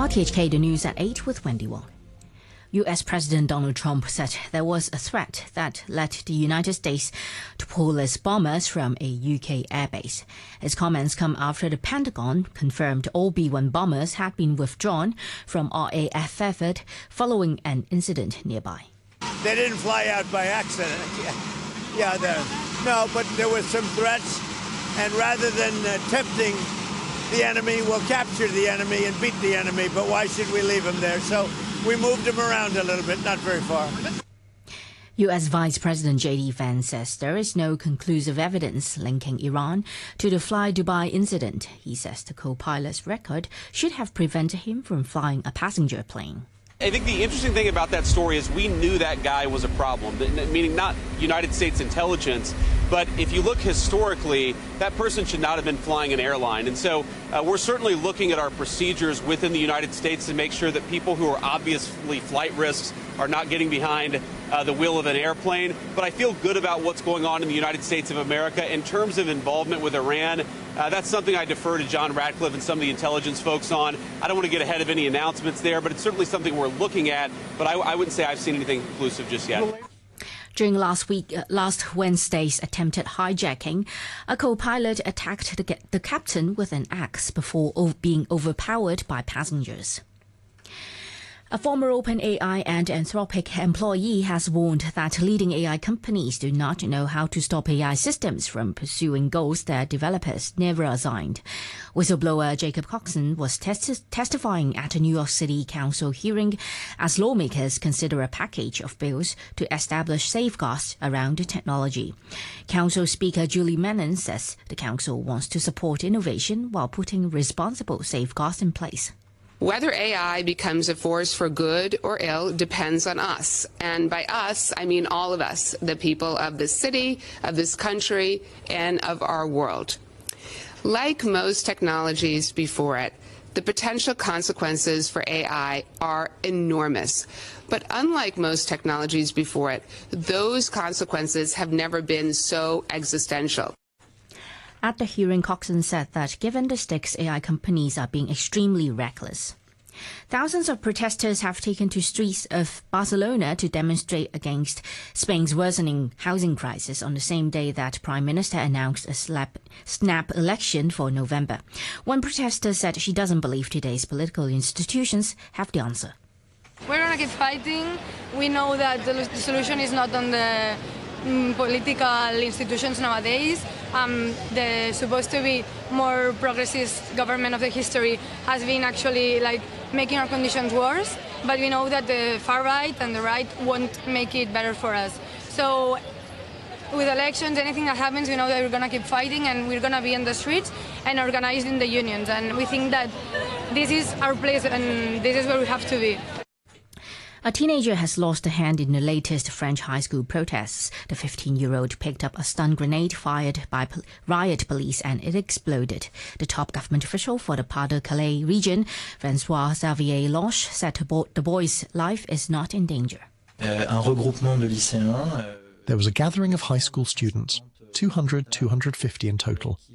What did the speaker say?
RTHK, the news at 8 with Wendy Wong. US President Donald Trump said there was a threat that led the United States to pull its bombers from a UK airbase. His comments come after the Pentagon confirmed all B-1 bombers had been withdrawn from RAF effort following an incident nearby. They didn't fly out by accident. No, but there were some threats, and rather than tempting the enemy, we'll capture the enemy and beat the enemy, but why should we leave them there? So we moved them around a little bit, not very far. U.S. Vice President J.D. Vance says there is no conclusive evidence linking Iran to the Fly Dubai incident. He says the co-pilot's record should have prevented him from flying a passenger plane. I think the interesting thing about that story is we knew that guy was a problem, meaning not United States intelligence, but if you look historically, that person should not have been flying an airline. And so we're certainly looking at our procedures within the United States to make sure that people who are obviously flight risks are not getting behind the wheel of an airplane. But I feel good about what's going on in the United States of America. In terms of involvement with Iran, that's something I defer to John Ratcliffe and some of the intelligence folks on. I don't want to get ahead of any announcements there, but it's certainly something we're looking at. But I wouldn't say I've seen anything conclusive just yet. During last Wednesday's attempted hijacking, a co-pilot attacked the captain with an axe before being overpowered by passengers. A former OpenAI and Anthropic employee has warned that leading AI companies do not know how to stop AI systems from pursuing goals their developers never assigned. Whistleblower Jacob Coxon was testifying at a New York City Council hearing as lawmakers consider a package of bills to establish safeguards around the technology. Council Speaker Julie Menon says the Council wants to support innovation while putting responsible safeguards in place. Whether AI becomes a force for good or ill depends on us. And by us, I mean all of us, the people of this city, of this country, and of our world. Like most technologies before it, the potential consequences for AI are enormous. But unlike most technologies before it, those consequences have never been so existential. At the hearing, Coxon said that given the stakes, AI companies are being extremely reckless. Thousands of protesters have taken to streets of Barcelona to demonstrate against Spain's worsening housing crisis on the same day that Prime Minister announced a snap election for November. One protester said she doesn't believe today's political institutions have the answer. We're going to keep fighting. We know that the solution is not on the political institutions nowadays. The supposed to be more progressist government of the history has been actually making our conditions worse, but we know that the far right and the right won't make it better for us. So with elections, anything that happens, we know that we're going to keep fighting and we're going to be in the streets and organized in the unions, and we think that this is our place and this is where we have to be. A teenager has lost a hand in the latest French high school protests. The 15-year-old picked up a stun grenade fired by riot police and it exploded. The top government official for the Pas-de-Calais region, François-Xavier Loche, said the boy's life is not in danger. There was a gathering of high school students, 200-250 in total.